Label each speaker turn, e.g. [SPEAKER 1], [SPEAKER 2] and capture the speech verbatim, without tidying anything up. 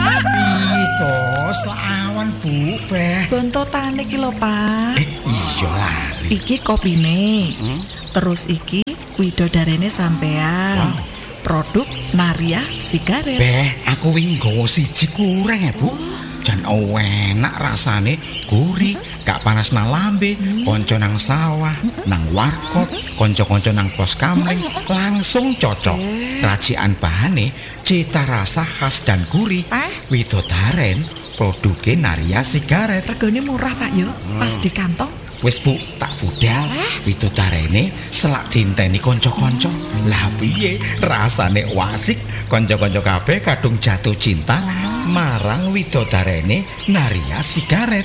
[SPEAKER 1] Pak.
[SPEAKER 2] Piye to, selawan Bu, Beh.
[SPEAKER 1] Bontotane iki lho, Pak.
[SPEAKER 2] Eh, iya lali.
[SPEAKER 1] Iki kopine. Hmm? Terus iki widodarene sampean. Wow. Produk Naria Sigaret.
[SPEAKER 2] Beh, aku wingi nggawa siji kurang ya, Bu. Jan enak rasane, gurih, gak panas nang lambe, hmm. konco nang sawah, hmm. nang warkop, hmm. konco-konco nang pos kamling, hmm. langsung cocok. Eh. Racikan bahane, cita rasa khas dan gurih. Eh? Widodaren, produknya Naria Sigaret.
[SPEAKER 1] Regane murah, Pak, yo. Hmm. Pas di kantong.
[SPEAKER 2] Wis Bu, tak budal. Eh? Widodarene selak dinteni konco-konco. Hmm. Lah piye rasane wasik, konco-konco kabeh kadung jatuh cinta. Hmm. Marang widodarene Naria Sigaret.